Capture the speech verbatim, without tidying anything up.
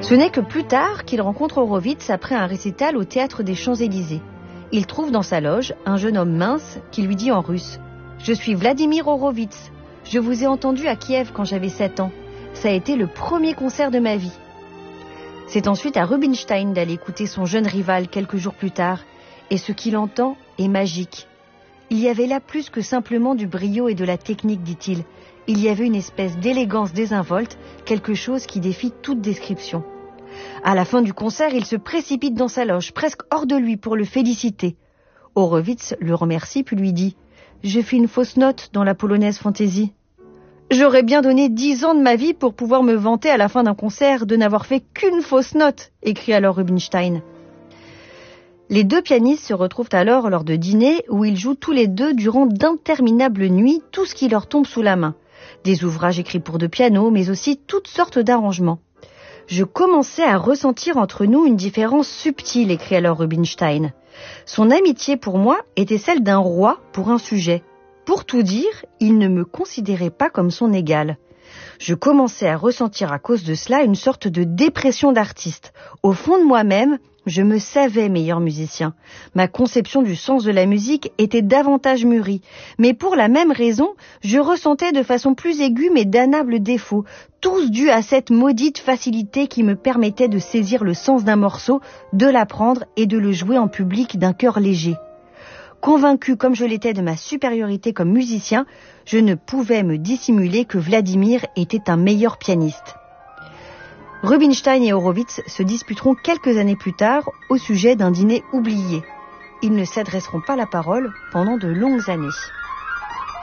Ce n'est que plus tard qu'il rencontre Horowitz après un récital au Théâtre des Champs-Élysées. Il trouve dans sa loge un jeune homme mince qui lui dit en russe « Je suis Vladimir Horowitz. Je vous ai entendu à Kiev quand j'avais sept ans. Ça a été le premier concert de ma vie. » C'est ensuite à Rubinstein d'aller écouter son jeune rival quelques jours plus tard, et ce qu'il entend est magique. Il y avait là plus que simplement du brio et de la technique, dit-il. Il y avait une espèce d'élégance désinvolte, quelque chose qui défie toute description. À la fin du concert, il se précipite dans sa loge, presque hors de lui, pour le féliciter. Horowitz le remercie puis lui dit « J'ai fait une fausse note dans la polonaise Fantaisie. » « J'aurais bien donné dix ans de ma vie pour pouvoir me vanter à la fin d'un concert de n'avoir fait qu'une fausse note, écrit alors Rubinstein. Les deux pianistes se retrouvent alors lors de dîners où ils jouent tous les deux durant d'interminables nuits tout ce qui leur tombe sous la main. Des ouvrages écrits pour deux pianos, mais aussi toutes sortes d'arrangements. Je commençais à ressentir entre nous une différence subtile, écrit alors Rubinstein. Son amitié pour moi était celle d'un roi pour un sujet. Pour tout dire, il ne me considérait pas comme son égal. Je commençais à ressentir à cause de cela une sorte de dépression d'artiste. Au fond de moi-même, je me savais meilleur musicien. Ma conception du sens de la musique était davantage mûrie. Mais pour la même raison, je ressentais de façon plus aiguë mes damnables défauts, tous dus à cette maudite facilité qui me permettait de saisir le sens d'un morceau, de l'apprendre et de le jouer en public d'un cœur léger. Convaincu comme je l'étais de ma supériorité comme musicien, je ne pouvais me dissimuler que Vladimir était un meilleur pianiste. Rubinstein et Horowitz se disputeront quelques années plus tard au sujet d'un dîner oublié. Ils ne s'adresseront pas la parole pendant de longues années.